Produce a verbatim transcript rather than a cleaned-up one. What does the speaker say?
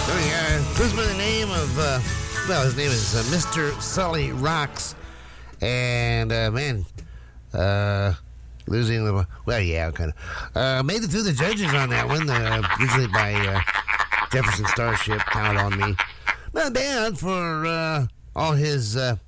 Oh, yeah. Goes by the name of, uh, well, his name is uh, Mister Sully Rocks. And, uh, man, uh, losing the, well, yeah, kind of. Uh, made it through the judges on that one, uh, usually by uh, Jefferson Starship, Count on Me. Not bad for uh, all his uh,